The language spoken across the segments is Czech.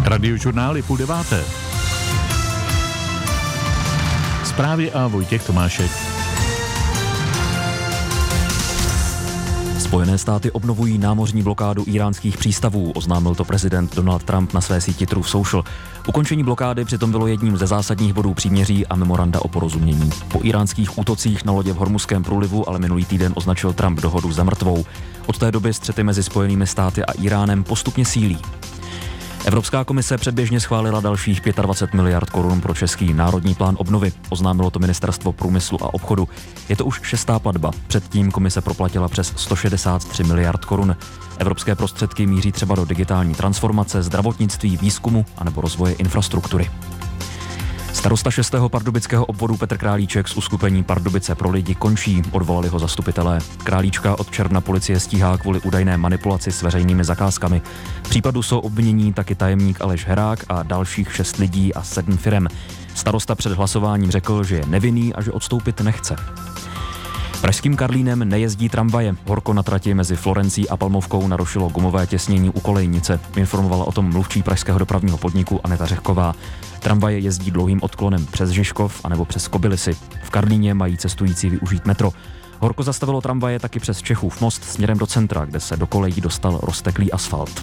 Radiožurnály 8:30. Zprávy a Vojtěch Tomášek. Spojené státy obnovují námořní blokádu íránských přístavů, oznámil to prezident Donald Trump na své síti Truth Social. Ukončení blokády přitom bylo jedním ze zásadních bodů příměří a memoranda o porozumění. Po íránských útocích na lodě v Hormuzském průlivu ale minulý týden označil Trump dohodu za mrtvou. Od té doby střety mezi Spojenými státy a Íránem postupně sílí. Evropská komise předběžně schválila dalších 25 miliard korun pro český národní plán obnovy, oznámilo to Ministerstvo průmyslu a obchodu. Je to už 6. platba, předtím komise proplatila přes 163 miliard korun. Evropské prostředky míří třeba do digitální transformace, zdravotnictví, výzkumu anebo rozvoje infrastruktury. Starosta 6. pardubického obvodu Petr Králíček z uskupení Pardubice pro lidi končí, odvolali ho zastupitelé. Králíčka od června policie stíhá kvůli údajné manipulaci s veřejnými zakázkami. V případu jsou obvinění taky tajemník Aleš Herák a dalších 6 lidí a 7 firem. Starosta před hlasováním řekl, že je nevinný a že odstoupit nechce. Pražským Karlínem nejezdí tramvaje. Horko na trati mezi Florencí a Palmovkou narušilo gumové těsnění u kolejnice. Informovala o tom mluvčí pražského dopravního podniku Aneta Řehková. Tramvaje jezdí dlouhým odklonem přes Žižkov anebo přes Kobylisy. V Karlíně mají cestující využít metro. Horko zastavilo tramvaje taky přes Čechův most směrem do centra, kde se do kolejí dostal rozteklý asfalt.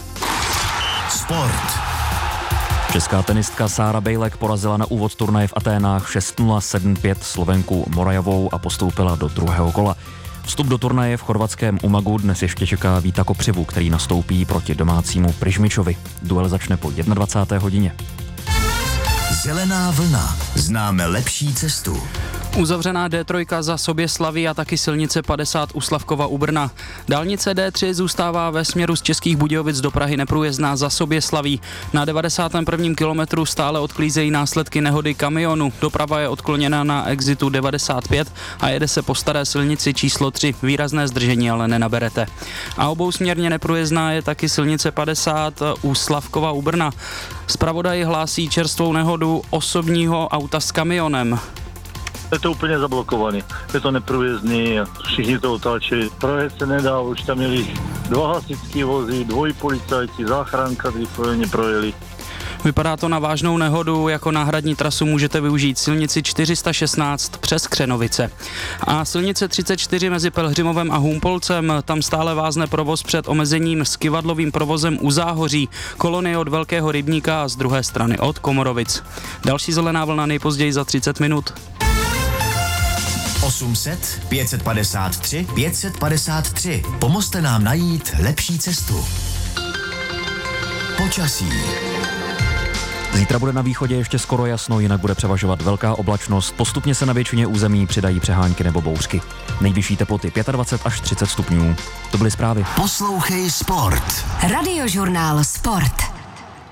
Sport. Česká tenistka Sára Bejlek porazila na úvod turnaje v Aténách 6-0, 7-5 Slovenku Morajovou a postoupila do druhého kola. Vstup do turnaje v chorvatském Umagu dnes ještě čeká Víta Kopřivu, který nastoupí proti domácímu Prižmičovi. Duel začne po 21. hodině. Zelená vlna. Známe lepší cestu. Uzavřená D3 za Soběslaví a taky silnice 50 u Slavkova u Brna. Dálnice D3 zůstává ve směru z Českých Budějovic do Prahy neprůjezdná za Soběslaví. Na 91. kilometru stále odklízejí následky nehody kamionu. Doprava je odkloněna na exitu 95 a jede se po staré silnici číslo 3. Výrazné zdržení ale nenaberete. A obousměrně neprůjezdná je taky silnice 50 u Slavkova u Brna. Zpravodaj hlásí čerstvou nehodu osobního auta s kamionem. Je to úplně zablokovaný, je to neprůjezdný a všichni to otáčeli. Projet se nedá, už tam měli 2 hasičský vozy, 2 policajti, záchranka, když projeli. Vypadá to na vážnou nehodu, jako náhradní trasu můžete využít silnici 416 přes Křenovice. A silnice 34 mezi Pelhřimovem a Humpolcem, tam stále vázne provoz před omezením s kyvadlovým provozem u Záhoří, kolony od Velkého Rybníka a z druhé strany od Komorovic. Další zelená vlna nejpozději za 30 minut. 800 553 553. Pomozte nám najít lepší cestu. Počasí. Zítra bude na východě ještě skoro jasno, jinak bude převažovat velká oblačnost. Postupně se na většině území přidají přehánky nebo bouřky. Nejvyšší teploty 25 až 30 stupňů. To byly zprávy. Poslouchej Sport. Radiožurnál Sport.